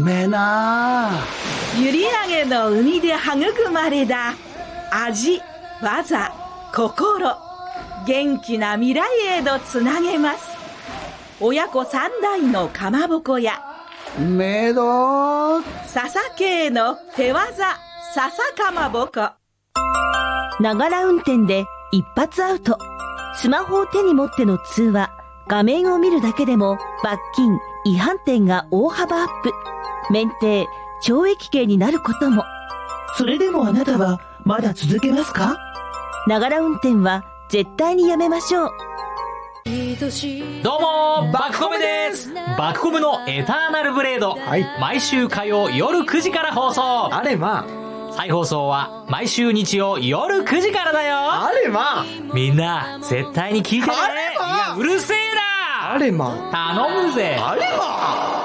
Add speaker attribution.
Speaker 1: めえな。
Speaker 2: 閖上の海で育まれた味、技、心、元気な未来へとつなげます。親子3代のかまぼこ屋、
Speaker 1: めど
Speaker 2: 笹系の手技、笹かまぼこ。
Speaker 3: ながら運転で一発アウト。スマホを手に持っての通話、画面を見るだけでも罰金、違反点が大幅アップ。免停、懲役刑になることも。
Speaker 4: それでもあなたはまだ続けますか？
Speaker 3: ながら運転は絶対にやめましょう。
Speaker 5: どうもバクコムです。バクコムのエターナルブレード、
Speaker 1: はい、
Speaker 5: 毎週火曜夜9時から放送。
Speaker 1: あれま
Speaker 5: 再放送は毎週日曜夜9時からだよ。
Speaker 1: あれま
Speaker 5: みんな絶対に聞いてね。
Speaker 1: あれま
Speaker 5: いやうるせえな。
Speaker 1: あれま
Speaker 5: 頼むぜ。
Speaker 1: あれま